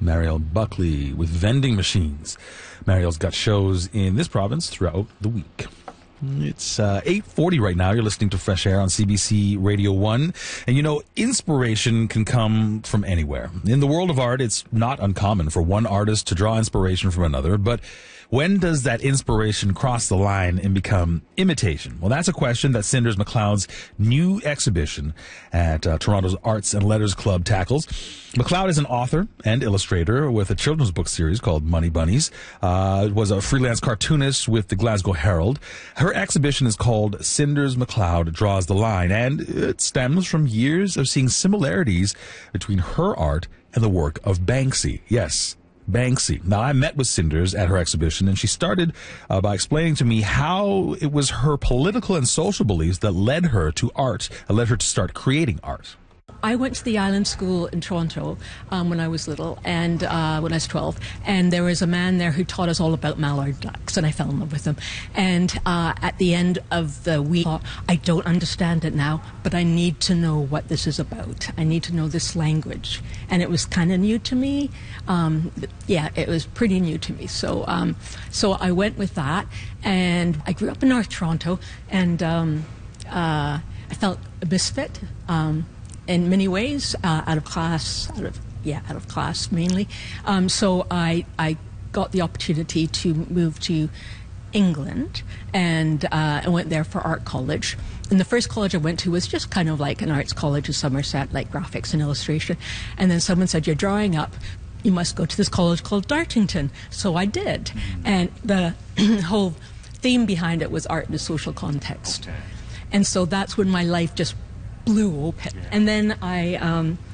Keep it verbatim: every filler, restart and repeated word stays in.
Mariel Buckley with Vending Machines. Mariel's got shows in this province throughout the week. It's uh, eight forty right now. You're listening to Fresh Air on C B C Radio one. And you know, inspiration can come from anywhere. In the world of art, it's not uncommon for one artist to draw inspiration from another. But when does that inspiration cross the line and become imitation? Well, that's a question that Cinders McLeod's new exhibition at uh, Toronto's Arts and Letters Club tackles. McLeod is an author and illustrator with a children's book series called Money Bunnies. Uh, was a freelance cartoonist with the Glasgow Herald. Her exhibition is called Cinders McLeod Draws the Line, and it stems from years of seeing similarities between her art and the work of Banksy. Yes, Banksy. Now, I met with Cinders at her exhibition, and she started uh, by explaining to me how it was her political and social beliefs that led her to art, that led her to start creating art. I went to the Island School in Toronto um, when I was little, and uh, when I was twelve, and there was a man there who taught us all about mallard ducks, and I fell in love with him. And uh, at the end of the week, I don't understand it now, but I need to know what this is about. I need to know this language. And it was kind of new to me. Um, yeah, it was pretty new to me. So, um, so I went with that, and I grew up in North Toronto, and um, uh, I felt a misfit. Um, in many ways, uh, out of class, out of, yeah, out of class mainly. Um, so I, I got the opportunity to move to England, and uh, I went there for art college. And the first college I went to was just kind of like an arts college in Somerset, like graphics and illustration. And then someone said, "You're drawing up, you must go to this college called Dartington." So I did. And the whole theme behind it was art in a social context. Okay. And so that's when my life just blew open. Yeah. And then I um,